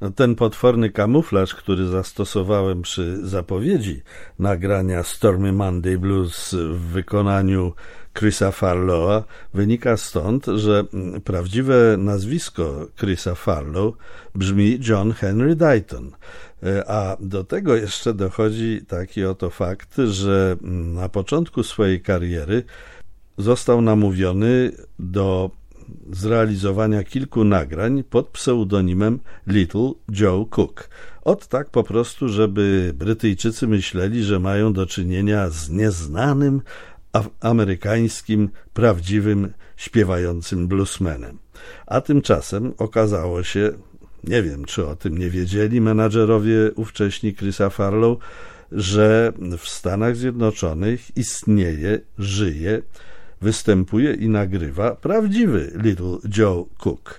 Ten potworny kamuflaż, który zastosowałem przy zapowiedzi nagrania Stormy Monday Blues w wykonaniu Chrisa Farlowa, wynika stąd, że prawdziwe nazwisko Chrisa Farlow brzmi John Henry Dayton. A do tego jeszcze dochodzi taki oto fakt, że na początku swojej kariery został namówiony do zrealizowania kilku nagrań pod pseudonimem Little Joe Cook. Ot tak po prostu, żeby Brytyjczycy myśleli, że mają do czynienia z nieznanym amerykańskim, prawdziwym, śpiewającym bluesmanem. A tymczasem okazało się, nie wiem, czy o tym nie wiedzieli menadżerowie ówcześni Chrisa Farlow, że w Stanach Zjednoczonych istnieje, żyje, występuje i nagrywa prawdziwy Little Joe Cook.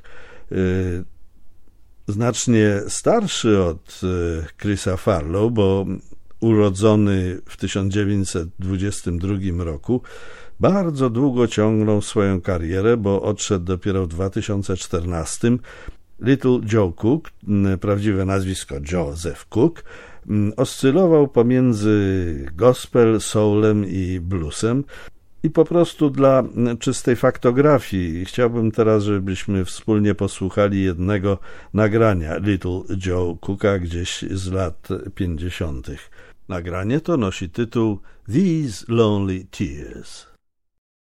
Znacznie starszy od Chrisa Farlow, bo urodzony w 1922 roku, bardzo długo ciągnął swoją karierę, bo odszedł dopiero w 2014. Little Joe Cook, prawdziwe nazwisko Joseph Cook, oscylował pomiędzy gospel, soulem i bluesem. I po prostu dla czystej faktografii chciałbym teraz, żebyśmy wspólnie posłuchali jednego nagrania Little Joe Cooka gdzieś z lat 50. Nagranie to nosi tytuł These Lonely Tears.